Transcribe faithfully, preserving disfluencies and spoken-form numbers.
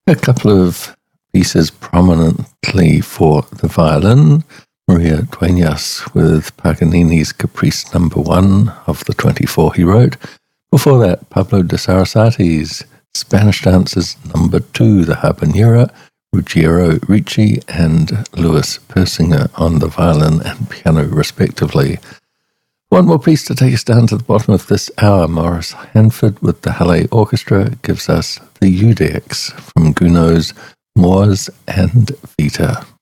A couple of pieces prominently for the violin. Maria Dueñas with Paganini's Caprice Number One of the twenty-four he wrote. Before that, Pablo de Sarasate's Spanish Dances Number Two, the Habanera, Ruggiero Ricci and Louis Persinger on the violin and piano, respectively. One more piece to take us down to the bottom of this hour. Maurice Hanford with the Halle Orchestra gives us the Judex from Gounod's Moors and Vita.